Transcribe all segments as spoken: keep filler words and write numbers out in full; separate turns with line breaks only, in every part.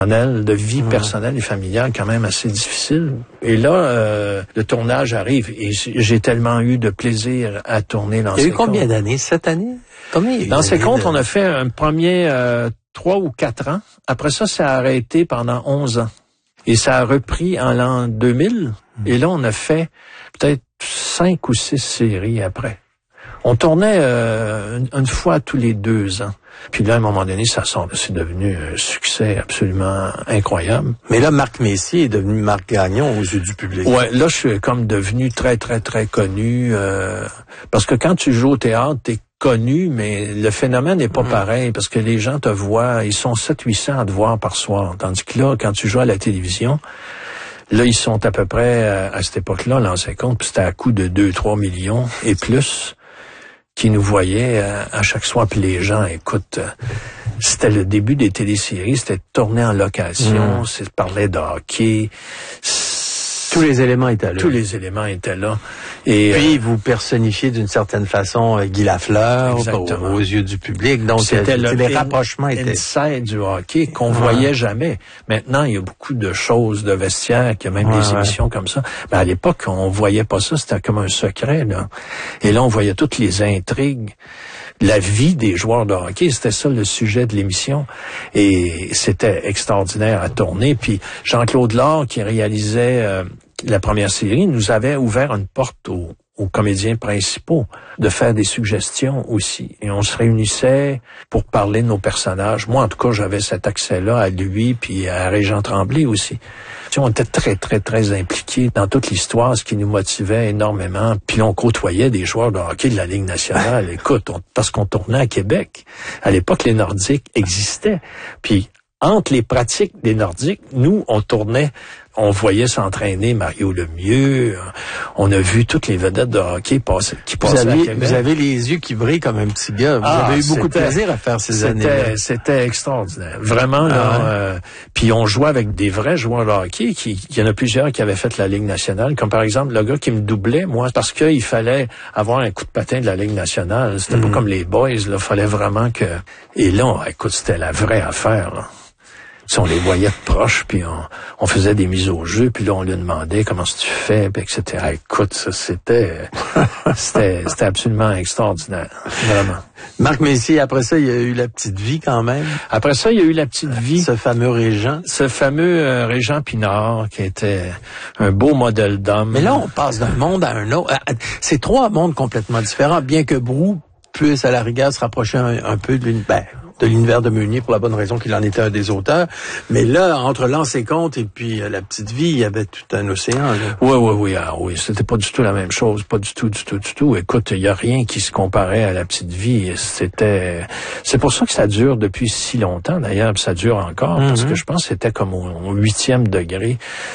de vie personnelle et familiale quand même assez difficile. Et là, euh, le tournage arrive et j'ai tellement eu de plaisir à tourner dans ces contes.
Il y a eu combien d'années? Sept années? Combien il y a eu
Dans ces contes,
de...
on a fait un premier euh, trois ou quatre ans. Après ça, ça a arrêté pendant onze ans. Et ça a repris en l'an deux mille. Mmh. Et là, on a fait peut-être cinq ou six séries après. On tournait euh, une, une fois tous les deux ans. Puis là, à un moment donné, ça sort, c'est devenu un succès absolument incroyable.
Mais là, Marc Messier est devenu Marc Gagnon aux yeux du public.
Ouais, là, je suis comme devenu très, très, très connu. Euh, parce que quand tu joues au théâtre, t'es connu, mais le phénomène n'est pas mmh. pareil, parce que les gens te voient, ils sont sept huit cents à te voir par soir. Tandis que là, quand tu joues à la télévision, là, ils sont à peu près, à cette époque-là, l'ancien compte, puis c'était à coût de deux trois millions et plus, qui nous voyaient à, à chaque soir. Puis les gens, écoute, c'était le début des téléséries, c'était tourné en location, mmh. c'est parlait de hockey.
Tous les éléments étaient là.
Tous les éléments étaient là. Et
puis,
euh,
vous personnifiez d'une certaine façon euh, Guy Lafleur aux, aux yeux du public. Donc,
c'était
euh,
le
les rapprochements étaient...
inside du hockey qu'on ouais. voyait jamais. Maintenant, il y a beaucoup de choses de vestiaire, qu'il y a même ouais, des émissions ouais. comme ça. Mais à l'époque, on voyait pas ça, c'était comme un secret, là. Et là, on voyait toutes les intrigues. La vie des joueurs de hockey, c'était ça le sujet de l'émission. Et c'était extraordinaire à tourner. Puis Jean-Claude Lard, qui réalisait euh, la première série, nous avait ouvert une porte aux, aux comédiens principaux de faire des suggestions aussi. Et on se réunissait pour parler de nos personnages. Moi, en tout cas, j'avais cet accès-là à lui, puis à Régent Tremblay aussi. On était très, très, très impliqués dans toute l'histoire, ce qui nous motivait énormément. Puis on côtoyait des joueurs de hockey de la Ligue nationale. Écoute, on, parce qu'on tournait à Québec. À l'époque, les Nordiques existaient. Puis entre les pratiques des Nordiques, nous, on tournait, on voyait s'entraîner Mario Lemieux. On a vu toutes les vedettes de hockey passer, qui passaient
avez,
à Québec.
Vous avez les yeux qui brillent comme un petit gars. Vous ah, avez eu beaucoup de plaisir à faire ces années-là.
C'était extraordinaire. Vraiment, là. Ah ouais. euh, puis on jouait avec des vrais joueurs de hockey. Qui, il y en a plusieurs qui avaient fait la Ligue nationale. Comme par exemple, le gars qui me doublait, moi, parce qu'il fallait avoir un coup de patin de la Ligue nationale. C'était mm. pas comme les boys, là. Fallait vraiment que... Et là, écoute, c'était la vraie affaire, là. Si on les voyait de proche, puis on, on faisait des mises au jeu, puis là, on lui demandait comment tu fais, puis et cetera. Écoute, ça, c'était, c'était, c'était absolument extraordinaire. Vraiment.
Marc Messier, après ça, il y a eu La Petite Vie quand même.
Après ça, il y a eu La Petite Vie.
Ce fameux Régent.
Ce fameux euh, Régent Pinard, qui était un beau modèle d'homme.
Mais là, on passe d'un monde à un autre. C'est trois mondes complètement différents, bien que Brou puisse, à la rigueur, se rapprocher un, un peu de l'univers. de l'univers de Meunier pour la bonne raison qu'il en était un des auteurs. Mais là, entre L'Anse et Conte et puis euh, La Petite Vie, il y avait tout un océan. Là.
Oui, oui, oui, ah, oui. C'était pas du tout la même chose. Pas du tout, du tout, du tout. Écoute, il y a rien qui se comparait à La Petite Vie. C'était, c'est pour ça que ça dure depuis si longtemps, d'ailleurs, puis ça dure encore, mm-hmm. parce que je pense que c'était comme au, au huitième degré.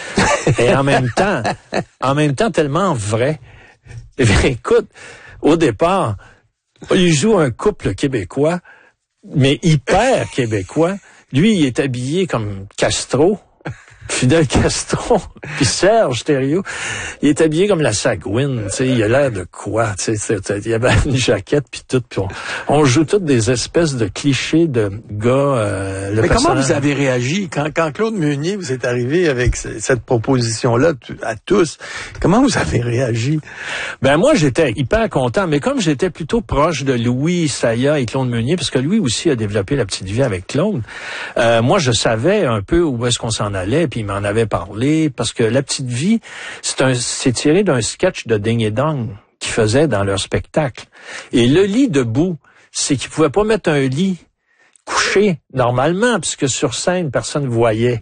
Et en même temps, en même temps, tellement vrai. Et bien, écoute, au départ, il joue un couple québécois, mais hyper québécois. Lui, il est habillé comme Castro, Fidel Castro, puis Serge Thériault, il est habillé comme la Sagouine, tu sais, il a l'air de quoi, tu sais, il y avait une jaquette puis tout, puis on, on joue toutes des espèces de clichés de gars. Euh, le
Mais
personnage...
comment vous avez réagi quand, quand Claude Meunier vous est arrivé avec cette proposition-là à tous? Comment vous avez réagi?
Ben moi, j'étais hyper content, mais comme j'étais plutôt proche de Louis Saya et Claude Meunier, parce que lui aussi a développé La Petite Vie avec Claude, euh, moi je savais un peu où est-ce qu'on s'en allait. Puis il m'en avait parlé, parce que La Petite Vie, c'est un, c'est tiré d'un sketch de Ding et Dong qu'ils faisaient dans leur spectacle. Et le lit debout, c'est qu'ils pouvaient pas mettre un lit couché normalement, puisque sur scène, personne ne voyait.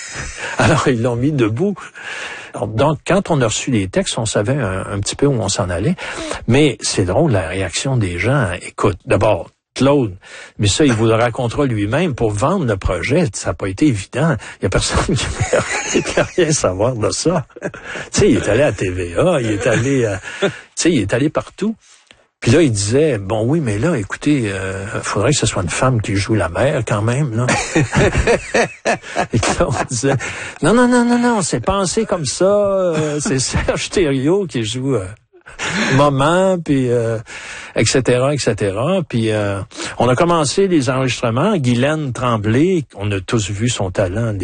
Alors, ils l'ont mis debout. Alors, donc, quand on a reçu les textes, on savait un, un petit peu où on s'en allait. Mais c'est drôle, la réaction des gens. Écoute, d'abord, Claude, mais ça, il vous le racontera lui-même. Pour vendre le projet, ça n'a pas été évident. Il y a personne qui ne peut rien savoir de ça. Tu sais, il est allé à T V A, il est allé, à, tu sais, il est allé partout. Puis là, il disait, bon oui, mais là, écoutez, euh, faudrait que ce soit une femme qui joue la mère quand même, là. Et Claude disait, non, non, non, non, non, c'est pensé comme ça. Euh, c'est Serge Thériault qui joue... Euh, moment, puis euh, et cetera, et cetera. Puis euh, on a commencé les enregistrements. Guylaine Tremblay, on a tous vu son talent.